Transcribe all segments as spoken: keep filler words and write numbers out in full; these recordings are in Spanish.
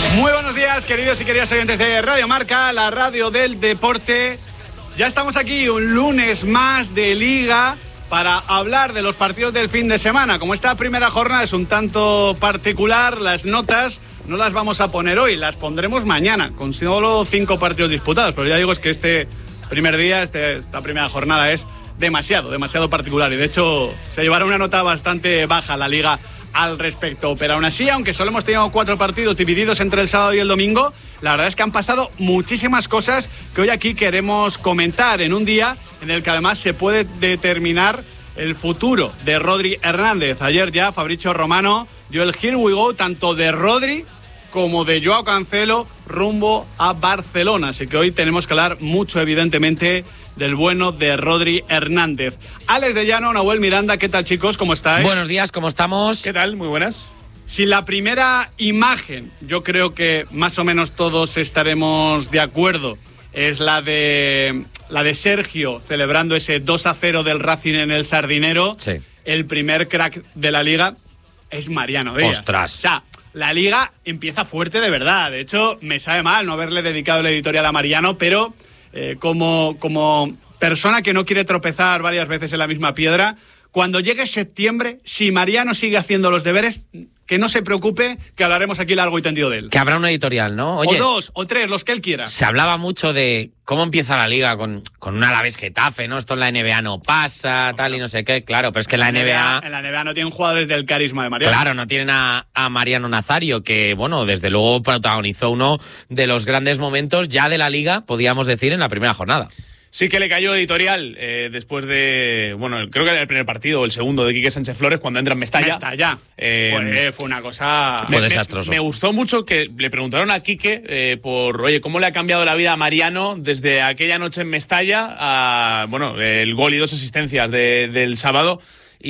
Muy buenos días, queridos y queridas oyentes de Radio Marca, la radio del deporte. Ya estamos aquí un lunes más de Liga para hablar de los partidos del fin de semana. Como esta primera jornada es un tanto particular, las notas no las vamos a poner hoy, las pondremos mañana, con solo cinco partidos disputados. Pero ya digo, es que este primer día, este, esta primera jornada es demasiado, demasiado particular. Y de hecho se llevará una nota bastante baja la Liga al respecto, pero aún así, aunque solo hemos tenido cuatro partidos divididos entre el sábado y el domingo, la verdad es que han pasado muchísimas cosas que hoy aquí queremos comentar en un día en el que además se puede determinar el futuro de Rodri Hernández. Ayer ya Fabrizio Romano dio el here we go tanto de Rodri como de Joao Cancelo rumbo a Barcelona, así que hoy tenemos que hablar mucho evidentemente del bueno de Rodri Hernández. Alex de Llano, Nahuel Miranda, ¿qué tal, chicos? ¿Cómo estáis? Buenos días, ¿cómo estamos? ¿Qué tal? Muy buenas. Si la primera imagen, yo creo que más o menos todos estaremos de acuerdo, es la de la de Sergio celebrando ese dos a cero del Racing en el Sardinero, sí. El primer crack de la Liga es Mariano Díaz. ¡Ostras! O sea, la Liga empieza fuerte de verdad. De hecho, me sabe mal no haberle dedicado el editorial a Mariano, pero eh, como, como persona que no quiere tropezar varias veces en la misma piedra, cuando llegue septiembre, si Mariano sigue haciendo los deberes, que no se preocupe, que hablaremos aquí largo y tendido de él. Que habrá un editorial, ¿no? Oye, o dos, o tres, los que él quiera. Se hablaba mucho de cómo empieza la Liga con, con un Alavés Getafe, ¿no? Esto en la N B A no pasa, no, tal, no. y no sé qué. Claro, pero es que en la N B A... En la N B A no tienen jugadores del carisma de Mariano. Claro, no tienen a, a Mariano Nazario, que, bueno, desde luego protagonizó uno de los grandes momentos ya de la Liga, podríamos decir, en la primera jornada. Sí que le cayó editorial eh, después de, bueno, creo que era el primer partido o el segundo de Quique Sánchez Flores cuando entra en Mestalla. Mestalla. Eh, fue, fue una cosa... Fue me, desastroso. Me, me gustó mucho que le preguntaron a Quique eh, por, oye, ¿cómo le ha cambiado la vida a Mariano desde aquella noche en Mestalla a, bueno, el gol y dos asistencias de, del sábado?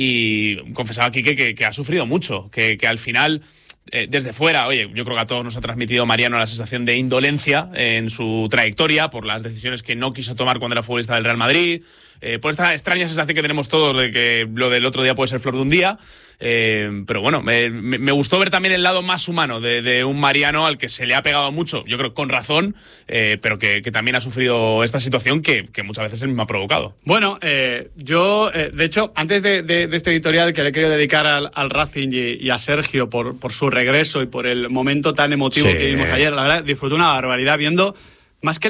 Y confesaba Quique que, que ha sufrido mucho, que, que al final... Eh, desde fuera, oye, yo creo que a todos nos ha transmitido Mariano la sensación de indolencia en su trayectoria por las decisiones que no quiso tomar cuando era futbolista del Real Madrid, eh, por esta extraña sensación que tenemos todos de que lo del otro día puede ser flor de un día, eh, pero bueno, me, me gustó ver también el lado más humano de, de un Mariano al que se le ha pegado mucho, yo creo con razón, eh, pero que, que también ha sufrido esta situación que, que muchas veces él mismo ha provocado. Bueno, eh, yo, eh, de hecho, antes de, de, de este editorial que le quiero dedicar al, al Racing y, y a Sergio por, por su regreso y por el momento tan emotivo sí. que vimos ayer, la verdad, disfruté una barbaridad viendo... Más que